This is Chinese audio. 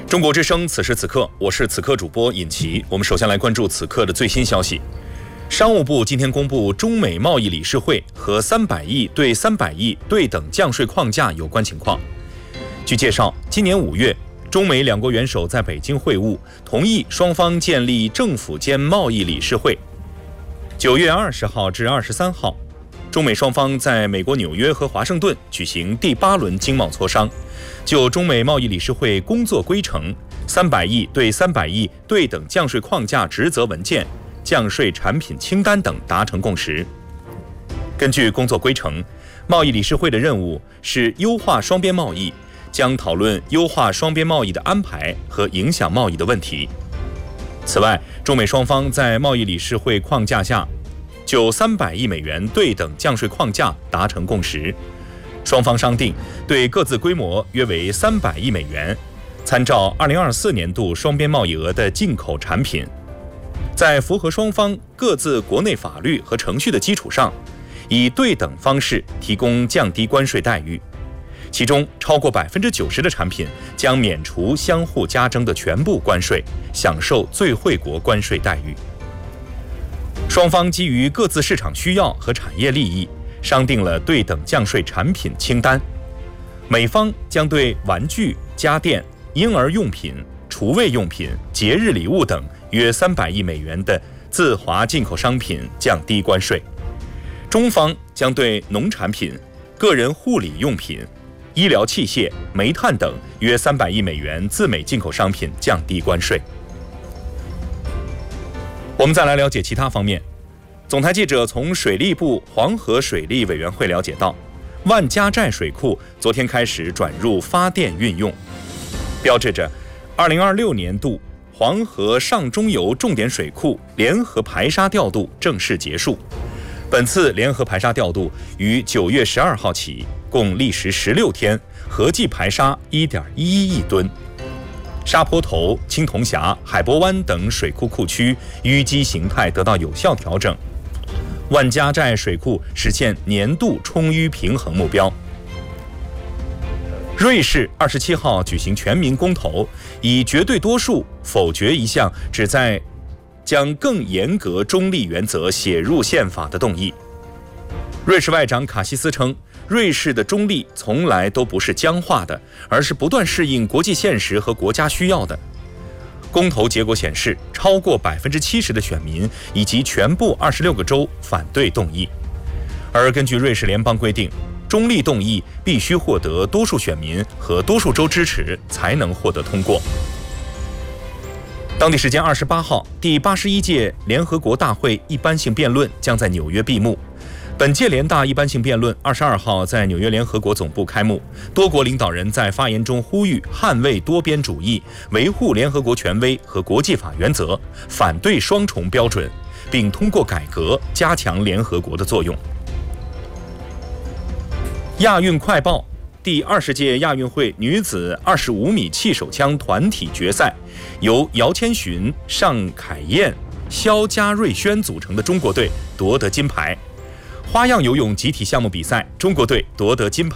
中国之声，此时此刻，我是此刻主播尹奇。我们首先来关注此刻的最新消息。商务部今天公布中美贸易理事会和300亿对300亿对等降税框架有关情况。据介绍，今年5月，中美两国元首在北京会晤，同意双方建立政府间贸易理事会。9月20号至23号，中美双方在美国纽约和华盛顿举行第8轮经贸磋商，就中美贸易理事会工作规程、300亿对300亿对等降税框架职责文件、降税产品清单等达成共识。根据工作规程，贸易理事会的任务是优化双边贸易，将讨论优化双边贸易的安排和影响贸易的问题。此外，中美双方在贸易理事会框架下就300亿美元对等降税框架达成共识，双方商定对各自规模约为300亿美元，参照2024年度双边贸易额的进口产品，在符合双方各自国内法律和程序的基础上，以对等方式提供降低关税待遇。其中超过90%的产品将免除相互加征的全部关税，享受最惠国关税待遇。双方基于各自市场需要和产业利益，商定了对等降税产品清单。美方将对玩具、家电、婴儿用品、厨卫用品、节日礼物等约300亿美元的自华进口商品降低关税。中方将对农产品、个人护理用品、医疗器械、煤炭等约300亿美元自美进口商品降低关税。我们再来了解其他方面。总台记者从水利部黄河水利委员会了解到，万家寨水库昨天开始转入发电运用，标志着2026年度黄河上中游重点水库联合排沙调度正式结束。本次联合排沙调度于9月12号起，共历时16天，合计排沙1.11亿吨。沙坡头、青铜峡、海波湾等水库库区淤积形态得到有效调整，万家寨水库实现年度充淤平衡目标。瑞士27号举行全民公投，以绝对多数否决一项旨在将更严格中立原则写入宪法的动议。瑞士外长卡西斯称，瑞士的中立从来都不是僵化的，而是不断适应国际现实和国家需要的。公投结果显示，超过70%的选民以及全部26个州反对动议。而根据瑞士联邦规定，中立动议必须获得多数选民和多数州支持才能获得通过。当地时间28号，第81届联合国大会一般性辩论将在纽约闭幕。本届联大一般性辩论22号在纽约联合国总部开幕，多国领导人在发言中呼吁捍卫多边主义，维护联合国权威和国际法原则，反对双重标准，并通过改革加强联合国的作用。亚运快报：第20届亚运会女子25米气手枪团体决赛，由姚千寻、尚凯燕、肖佳瑞轩组成的中国队夺得金牌。花样游泳集体项目比赛，中国队夺得金牌。